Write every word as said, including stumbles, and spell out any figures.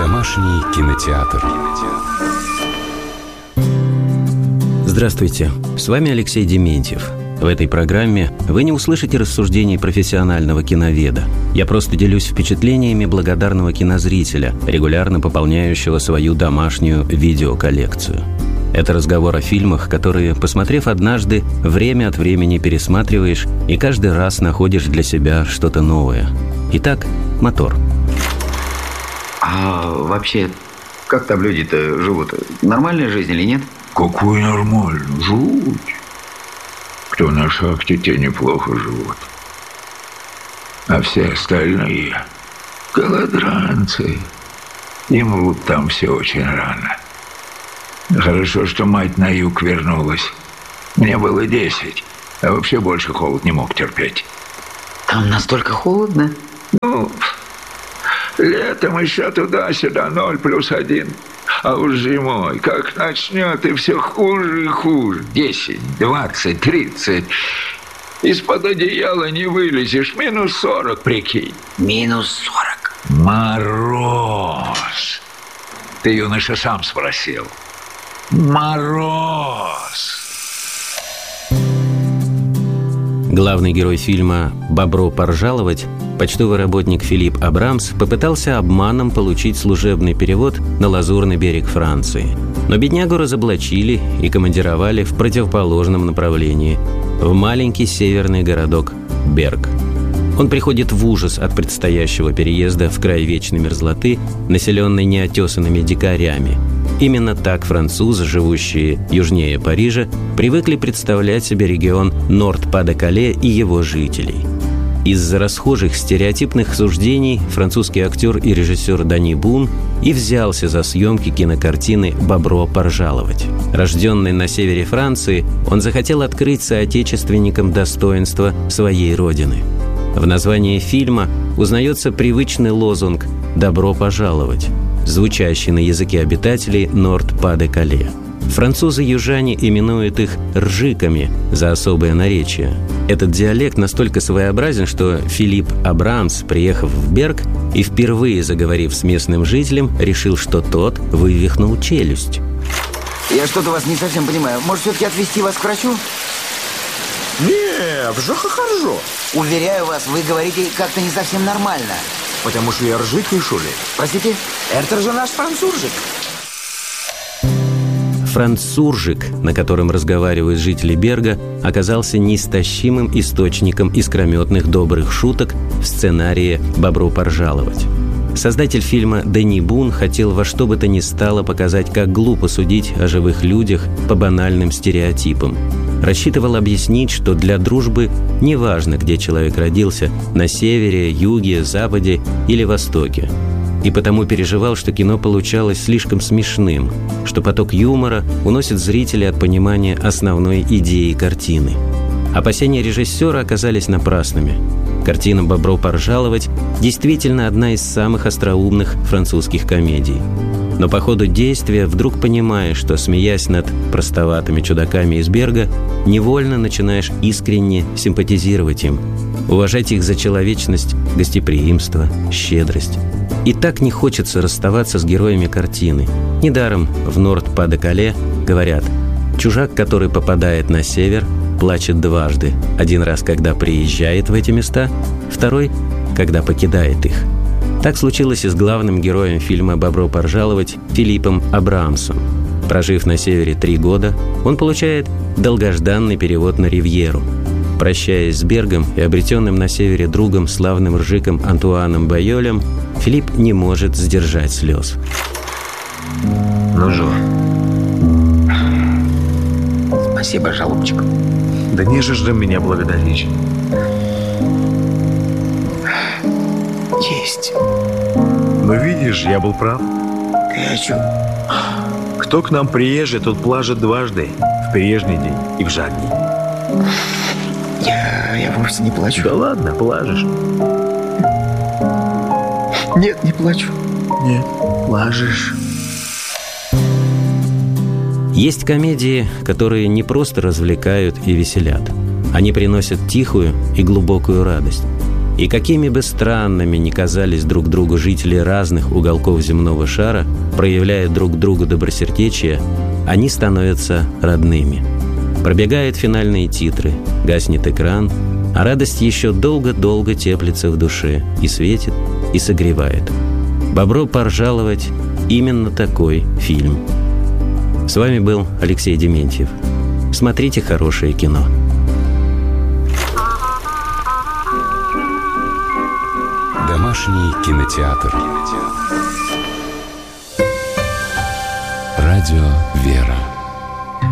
Домашний кинотеатр. Здравствуйте, с вами Алексей Дементьев. В этой программе вы не услышите рассуждений профессионального киноведа. Я просто делюсь впечатлениями благодарного кинозрителя, регулярно пополняющего свою домашнюю видеоколлекцию. Это разговор о фильмах, которые, посмотрев однажды, время от времени пересматриваешь и каждый раз находишь для себя что-то новое. Итак, мотор. А вообще, как там люди-то живут? Нормальная жизнь или нет? Какой нормальный? Живут. Кто на шахте, те неплохо живут. А все остальные голодранцы. И мрут там все очень рано. Хорошо, что мать на юг вернулась. Мне было десять, а вообще больше холод не мог терпеть. Там настолько холодно? Ну, летом еще туда-сюда ноль плюс один. А уж зимой, как начнет, и все хуже и хуже. Десять, двадцать, тридцать. Из-под одеяла не вылезешь. Минус сорок, прикинь. Минус сорок. Мороз. Ты, юноша, сам спросил. Мороз. Главный герой фильма «Бобро поржаловать», почтовый работник Филипп Абрамс, попытался обманом получить служебный перевод на Лазурный берег Франции. Но беднягу разоблачили и командировали в противоположном направлении, в маленький северный городок Берг. Он приходит в ужас от предстоящего переезда в край вечной мерзлоты, населенный неотесанными дикарями. Именно так французы, живущие южнее Парижа, привыкли представлять себе регион Норд-Па-де-Кале и его жителей. Из-за расхожих стереотипных суждений французский актер и режиссер Дани Бун и взялся за съемки кинокартины «Бобро поржаловать». Рожденный на севере Франции, он захотел открыть соотечественникам достоинства своей родины. В названии фильма узнается привычный лозунг «Добро пожаловать», звучащий на языке обитателей Норд-Па-де-Кале. Французы-южане именуют их «ржиками» за особое наречие. Этот диалект настолько своеобразен, что Филипп Абрамс, приехав в Берг и впервые заговорив с местным жителем, решил, что тот вывихнул челюсть. Я что-то вас не совсем понимаю. Может, все-таки отвезти вас к врачу? Не, вже хорошо. Уверяю вас, вы говорите как-то не совсем нормально. Потому что я ржик и шули. Простите? Это же наш французик. Француржик, на котором разговаривают жители Берга, оказался неистощимым источником искрометных добрых шуток в сценарии «Бобро поржаловать». Создатель фильма Дани Бун хотел во что бы то ни стало показать, как глупо судить о живых людях по банальным стереотипам. Рассчитывал объяснить, что для дружбы не важно, где человек родился – на севере, юге, западе или востоке. И потому переживал, что кино получалось слишком смешным, что поток юмора уносит зрителя от понимания основной идеи картины. Опасения режиссера оказались напрасными. Картина «Бобро поржаловать» действительно одна из самых остроумных французских комедий. Но по ходу действия вдруг понимаешь, что, смеясь над простоватыми чудаками из Берга, невольно начинаешь искренне симпатизировать им, уважать их за человечность, гостеприимство, щедрость. И так не хочется расставаться с героями картины. Недаром в Норд-Па-де-Кале говорят: чужак, который попадает на север, плачет дважды. Один раз, когда приезжает в эти места, второй, когда покидает их. Так случилось и с главным героем фильма «Бобро поржаловать» Филиппом Абрамсом. Прожив на севере три года, он получает долгожданный перевод на Ривьеру. Прощаясь с Бергом и обретенным на севере другом, славным ржиком Антуаном Байолем, Филипп не может сдержать слез. Ну же. Спасибо, голубчик. Да не же ж меня благодарить. Есть. Ну видишь, я был прав. Ты о чем? Кто к нам приезжий, тот плажет дважды. В приезжий день и в жадний. Я, я вовсе не плачу. Да ладно, плажешь. Нет, не плачу. Нет, плажешь. Есть комедии, которые не просто развлекают и веселят. Они приносят тихую и глубокую радость. И какими бы странными ни казались друг другу жители разных уголков земного шара, проявляя друг другу добросердечие, они становятся родными. Пробегают финальные титры, гаснет экран, а радость еще долго-долго теплится в душе и светит, и согревает. «Бобро поржаловать» — именно такой фильм. С вами был Алексей Дементьев. Смотрите хорошее кино. Домашний кинотеатр. Радио «Вера».